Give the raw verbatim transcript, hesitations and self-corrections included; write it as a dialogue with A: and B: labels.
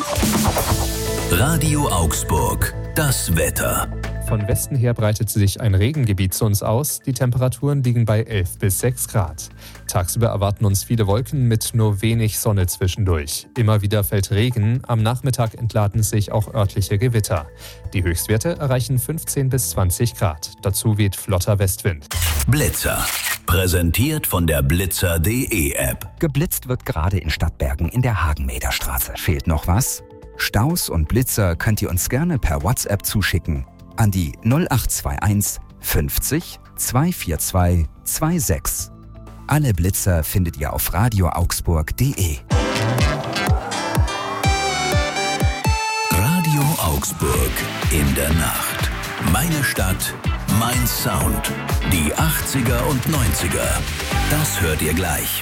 A: Radio Augsburg, das Wetter.
B: Von Westen her breitet sich ein Regengebiet zu uns aus. Die Temperaturen liegen bei elf bis sechs Grad. Tagsüber erwarten uns viele Wolken mit nur wenig Sonne zwischendurch. Immer wieder fällt Regen. Am Nachmittag entladen sich auch örtliche Gewitter. Die Höchstwerte erreichen fünfzehn bis zwanzig Grad. Dazu weht flotter Westwind.
A: Blitzer. Präsentiert von der blitzer punkt de App.
C: Geblitzt wird gerade in Stadtbergen in der Hagenmäderstraße. Fehlt noch was? Staus und Blitzer könnt ihr uns gerne per WhatsApp zuschicken. An die null acht zwei eins fünfzig zweihundertvierundzwanzig sechsundzwanzig. Alle Blitzer findet ihr auf radio augsburg punkt de.
A: Radio Augsburg in der Nacht. Meine Stadt, mein Sound. Die achtziger und neunziger. Das hört ihr gleich.